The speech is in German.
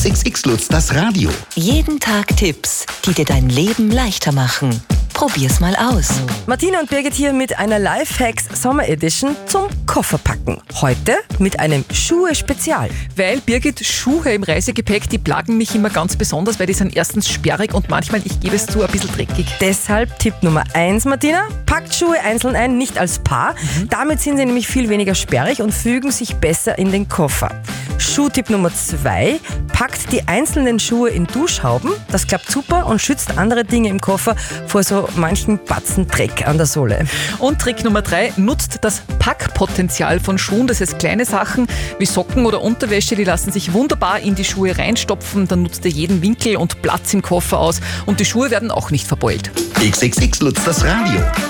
XXX Lutz, das Radio. Jeden Tag Tipps, die dir dein Leben leichter machen. Probier's mal aus. Martina und Birgit hier mit einer Lifehacks Sommer Edition zum Kofferpacken. Heute mit einem Schuhe-Spezial. Weil, Birgit, Schuhe im Reisegepäck, die plagen mich immer ganz besonders, weil die sind erstens sperrig und manchmal, ich gebe es zu, ein bisschen dreckig. Deshalb Tipp Nummer 1, Martina, packt Schuhe einzeln ein, nicht als Paar. Damit sind sie nämlich viel weniger sperrig und fügen sich besser in den Koffer. Schuhtipp Nummer 2, packt die einzelnen Schuhe in Duschhauben. Das klappt super und schützt andere Dinge im Koffer vor so manchen Batzen Dreck an der Sohle. Und Trick Nummer 3, nutzt das Packpotenzial von Schuhen. Das heißt, kleine Sachen wie Socken oder Unterwäsche, die lassen sich wunderbar in die Schuhe reinstopfen. Dann nutzt ihr jeden Winkel und Platz im Koffer aus und die Schuhe werden auch nicht verbeult. XXX Lutz, das Radio.